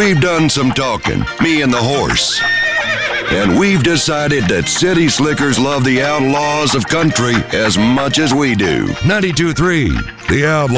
We've done some talking, me and the horse. And we've decided that city slickers love the outlaws of country as much as we do. 92.3, The Outlaw.